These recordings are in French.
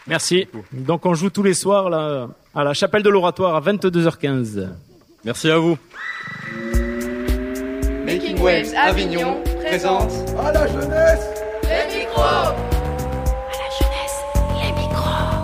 Merci. Donc on joue tous les soirs là, à la chapelle de l'Oratoire à 22h15. Merci à vous. Making Waves Avignon présente à la jeunesse les micros. À la jeunesse, les micros.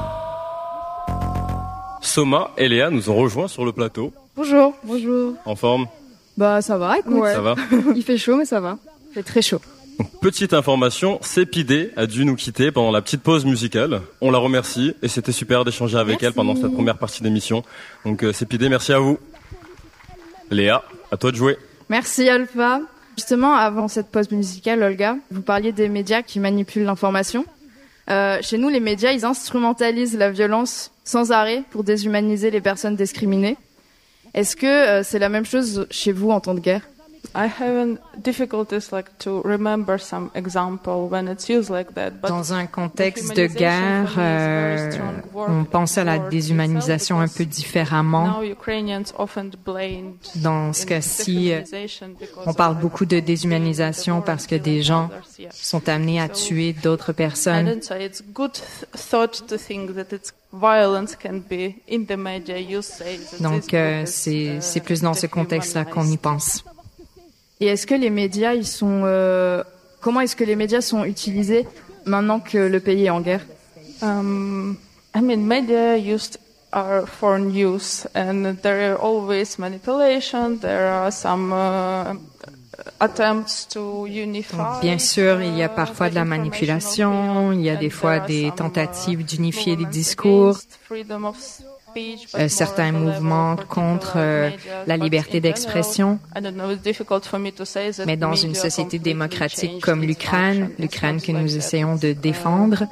Soma et Léa nous ont rejoints sur le plateau. Bonjour. Bonjour. En forme? Bah ça va, écoute. Ouais. Ça va. Il fait chaud mais ça va. Il fait très chaud. Petite information, Cépidé a dû nous quitter pendant la petite pause musicale. On la remercie et c'était super d'échanger avec elle pendant cette première partie d'émission. Donc Cépidé, merci à vous. Léa, à toi de jouer. Merci Alpha. Justement, avant cette pause musicale, Olga, vous parliez des médias qui manipulent l'information. Chez nous, les médias, ils instrumentalisent la violence sans arrêt pour déshumaniser les personnes discriminées. Est-ce que c'est la même chose chez vous en temps de guerre? I have difficulties to remember some example when it's used like that. Dans un contexte de guerre, on pense à la déshumanisation un peu différemment. Dans ce cas-ci, on parle beaucoup de déshumanisation parce que des gens sont amenés à tuer d'autres personnes. Donc, c'est plus dans ce contexte-là qu'on y pense. Et est-ce que les médias, comment est-ce que les médias sont utilisés maintenant que le pays est en guerre? Media used are for news, and there are always manipulation. There are some attempts to unify. Donc, bien sûr, il y a parfois de la manipulation. Il y a des fois des tentatives d'unifier les discours. Certains mouvements contre la liberté d'expression. Mais dans une société démocratique comme l'Ukraine que nous essayons de défendre,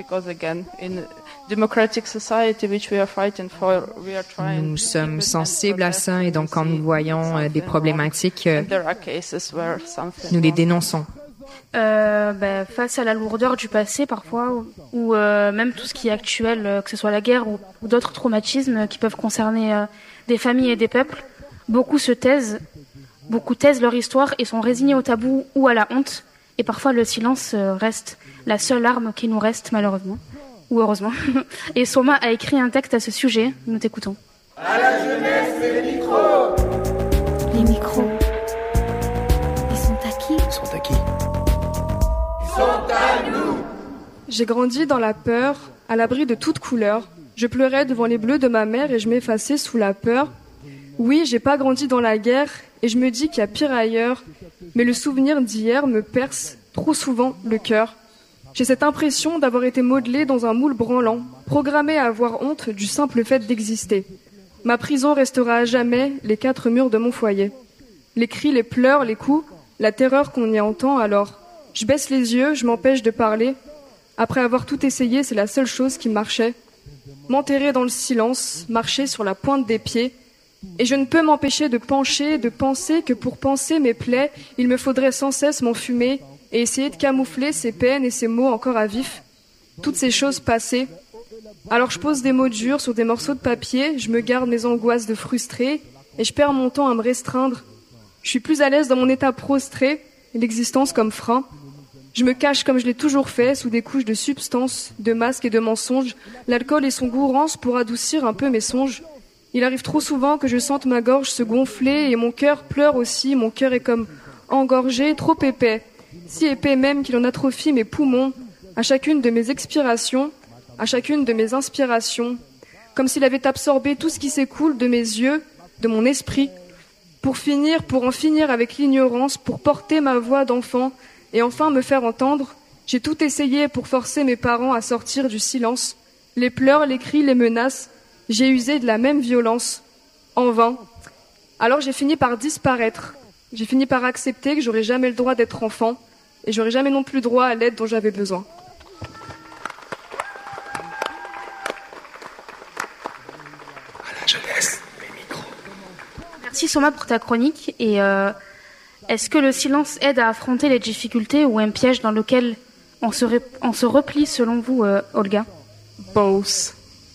nous sommes sensibles à ça et donc quand nous voyons des problématiques, nous les dénonçons. Face à la lourdeur du passé parfois, ou même tout ce qui est actuel, que ce soit la guerre ou d'autres traumatismes qui peuvent concerner des familles et des peuples, beaucoup taisent leur histoire et sont résignés au tabou ou à la honte, et parfois le silence reste la seule arme qui nous reste malheureusement, ou heureusement. Et Soma a écrit un texte à ce sujet, nous t'écoutons. À la jeunesse, les micros. Les micros. Ils sont à qui? Ils sont à qui? À nous. J'ai grandi dans la peur, à l'abri de toutes couleurs. Je pleurais devant les bleus de ma mère et je m'effaçais sous la peur. Oui, j'ai pas grandi dans la guerre et je me dis qu'il y a pire ailleurs. Mais le souvenir d'hier me perce trop souvent le cœur. J'ai cette impression d'avoir été modelée dans un moule branlant, programmée à avoir honte du simple fait d'exister. Ma prison restera à jamais les 4 murs de mon foyer. Les cris, les pleurs, les coups, la terreur qu'on y entend alors. Je baisse les yeux, je m'empêche de parler. Après avoir tout essayé, c'est la seule chose qui marchait. M'enterrer dans le silence, marcher sur la pointe des pieds. Et je ne peux m'empêcher de pencher, de penser que pour panser mes plaies, il me faudrait sans cesse m'enfumer et essayer de camoufler ces peines et ces mots encore à vif. Toutes ces choses passées. Alors je pose des mots durs sur des morceaux de papier, je me garde mes angoisses de frustré et je perds mon temps à me restreindre. Je suis plus à l'aise dans mon état prostré, l'existence comme frein. Je me cache comme je l'ai toujours fait, sous des couches de substances, de masques et de mensonges. L'alcool et son goût rance pour adoucir un peu mes songes. Il arrive trop souvent que je sente ma gorge se gonfler et mon cœur pleure aussi. Mon cœur est comme engorgé, trop épais. Si épais même qu'il en atrophie mes poumons. À chacune de mes expirations, à chacune de mes inspirations. Comme s'il avait absorbé tout ce qui s'écoule de mes yeux, de mon esprit. Pour en finir avec l'ignorance, pour porter ma voix d'enfant et enfin me faire entendre. J'ai tout essayé pour forcer mes parents à sortir du silence. Les pleurs, les cris, les menaces, j'ai usé de la même violence. En vain. Alors j'ai fini par disparaître. J'ai fini par accepter que j'aurais jamais le droit d'être enfant et j'aurais jamais non plus droit à l'aide dont j'avais besoin. À la jeunesse, les micros. Merci Soma pour ta chronique. Et est-ce que le silence aide à affronter les difficultés ou un piège dans lequel on se replie selon vous, Olga? Both.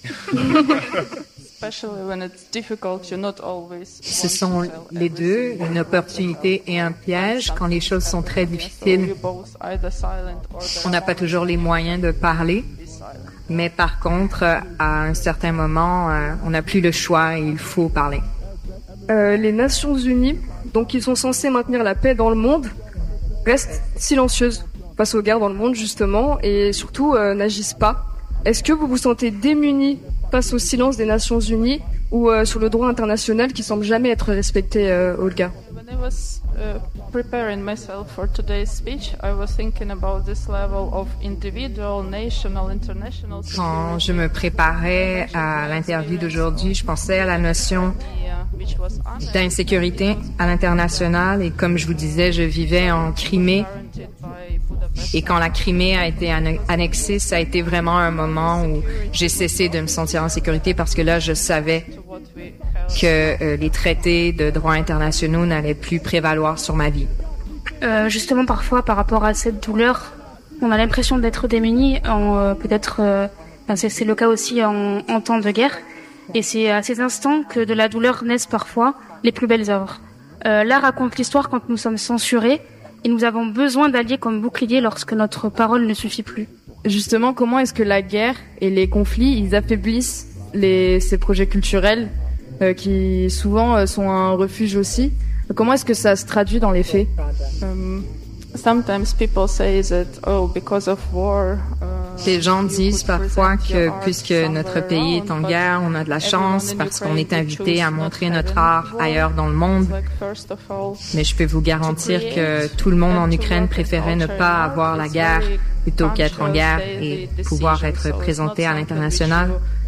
Ce sont les deux, une opportunité et un piège. Quand les choses sont très difficiles, on n'a pas toujours les moyens de parler. Mais par contre, à un certain moment, on n'a plus le choix et il faut parler. Les Nations Unies, donc qui sont censées maintenir la paix dans le monde, restent silencieuses face aux guerres dans le monde justement et surtout n'agissent pas. Est-ce que vous vous sentez démunis face au silence des Nations Unies ou sur le droit international qui semble jamais être respecté, Olga? When I was preparing myself for today's speech, I was thinking about this level of individual, national, international. Quand je me préparais à l'interview d'aujourd'hui, je pensais à la notion d'insécurité à l'international et comme je vous disais, je vivais en Crimée et quand la Crimée a été annexée, ça a été vraiment un moment où j'ai cessé de me sentir en sécurité parce que là, je savais que les traités de droit internationaux n'allaient plus prévaloir sur ma vie. Justement, parfois, par rapport à cette douleur, on a l'impression d'être démunis. C'est le cas aussi en temps de guerre. Et c'est à ces instants que de la douleur naissent parfois les plus belles œuvres. L'art raconte l'histoire quand nous sommes censurés et nous avons besoin d'alliés comme boucliers lorsque notre parole ne suffit plus. Justement, comment est-ce que la guerre et les conflits, ils affaiblissent ces projets culturels qui souvent sont un refuge aussi? Comment est-ce que ça se traduit dans les faits? Sometimes people say that because of war. Les gens disent parfois que puisque notre pays est en guerre, on a de la chance parce qu'on est invité à montrer notre art ailleurs dans le monde. Mais je peux vous garantir que tout le monde en Ukraine préférait ne pas avoir la guerre plutôt qu'être en guerre et pouvoir être présenté à l'international.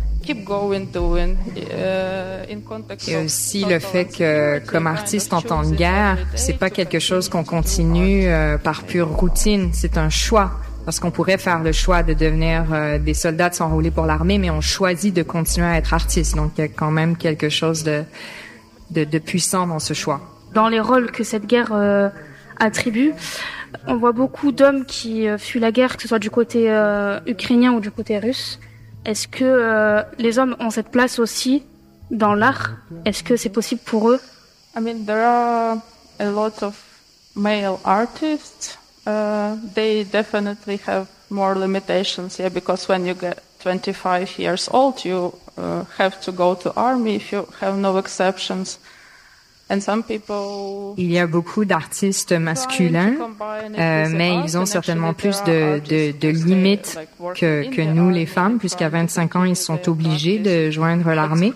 Et aussi le fait que, comme artiste en temps de guerre, c'est pas quelque chose qu'on continue par pure routine, c'est un choix. Parce qu'on pourrait faire le choix de devenir des soldats, de s'enrôler pour l'armée, mais on choisit de continuer à être artiste. Donc il y a quand même quelque chose de puissant dans ce choix. Dans les rôles que cette guerre attribue, on voit beaucoup d'hommes qui fuient la guerre, que ce soit du côté ukrainien ou du côté russe. Est-ce que les hommes ont cette place aussi dans l'art? Est-ce que c'est possible pour eux? I mean, there are a lot of male artists. They definitely have more limitations, because when you get 25 years old, you have to go to army if you have no exceptions. And some people. Il y a beaucoup d'artistes masculins, mais ils ont certainement plus de limites que nous, les femmes, puisqu'à 25 ans, ils sont obligés de joindre l'armée.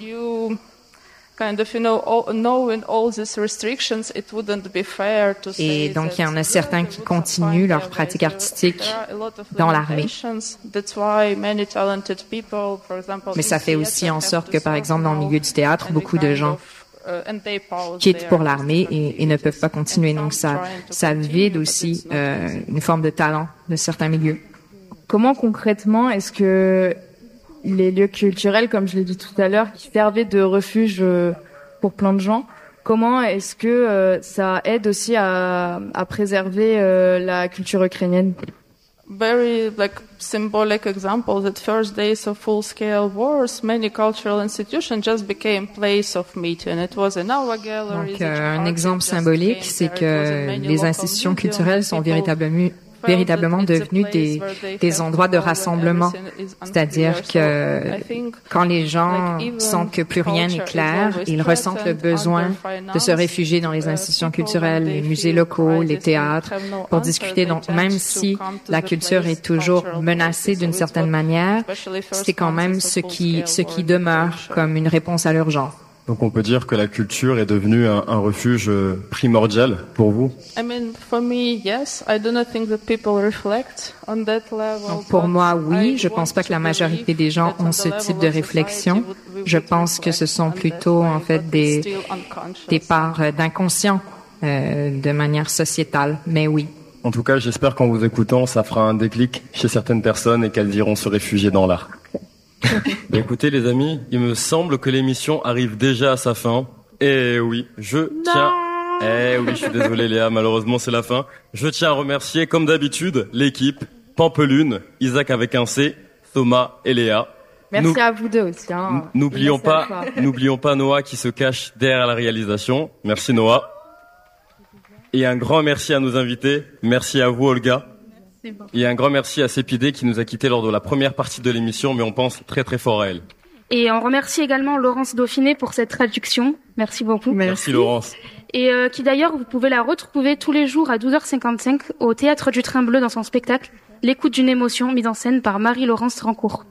Et donc, il y en a certains qui continuent leur pratique artistique dans l'armée. Mais ça fait aussi en sorte que, par exemple, dans le milieu du théâtre, beaucoup de gens quittent pour l'armée et ne peuvent pas continuer. Donc, ça vide aussi une forme de talent de certains milieux. Comment concrètement est-ce que les lieux culturels, comme je l'ai dit tout à l'heure, qui servaient de refuge pour plein de gens, comment est-ce que ça aide aussi à préserver la culture ukrainienne? Very symbolic example that first days of full-scale wars, many cultural institutions just became place of meeting. It was in our galleries. Donc, un exemple symbolique, c'est que les institutions culturelles sont véritablement devenus des endroits de rassemblement. C'est-à-dire que quand les gens sentent que plus rien n'est clair, ils ressentent le besoin de se réfugier dans les institutions culturelles, les musées locaux, les théâtres, pour discuter. Donc, même si la culture est toujours menacée d'une certaine manière, c'est quand même ce qui demeure comme une réponse à l'urgence. Donc on peut dire que la culture est devenue un refuge primordial pour vous? Donc pour moi, oui. Je pense pas que la majorité des gens ont ce type de réflexion. Je pense que ce sont plutôt en fait des parts d'inconscient de manière sociétale. Mais oui. En tout cas, j'espère qu'en vous écoutant, ça fera un déclic chez certaines personnes et qu'elles iront se réfugier dans l'art. Écoutez les amis, il me semble que l'émission arrive déjà à sa fin. Et oui, je suis désolé Léa, malheureusement c'est la fin. Je tiens à remercier comme d'habitude l'équipe, Pampelune, Isaac avec un C, Thomas et Léa. Merci à vous deux aussi. N'oublions pas Noah qui se cache derrière la réalisation. Merci Noah. Et un grand merci à nos invités. Merci à vous Olga. Et un grand merci à Cépidé qui nous a quittés lors de la première partie de l'émission, mais on pense très très fort à elle. Et on remercie également Laurence Dauphiné pour cette traduction. Merci beaucoup. Merci Laurence. Et qui d'ailleurs, vous pouvez la retrouver tous les jours à 12h55 au Théâtre du Train Bleu dans son spectacle « L'écoute d'une émotion » mise en scène par Marie-Laurence Rancourt.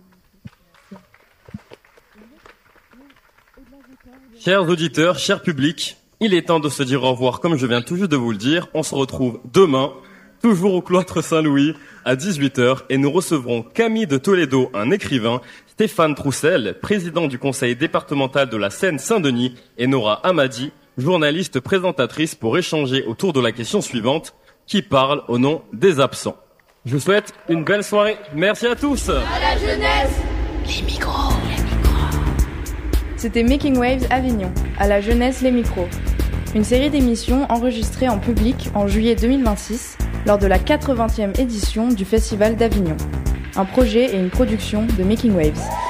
Chers auditeurs, chers publics, il est temps de se dire au revoir comme je viens tout juste de vous le dire. On se retrouve demain, toujours au Cloître Saint-Louis, à 18h, et nous recevrons Camille de Toledo, un écrivain, Stéphane Troussel, président du conseil départemental de la Seine-Saint-Denis, et Nora Hamadi, journaliste présentatrice, pour échanger autour de la question suivante, qui parle au nom des absents. Je vous souhaite une belle soirée. Merci à tous. À la jeunesse. Les micros. C'était Making Waves Avignon, à la jeunesse les micros. Une série d'émissions enregistrées en public en juillet 2026 lors de la 80e édition du Festival d'Avignon. Un projet et une production de Making Waves.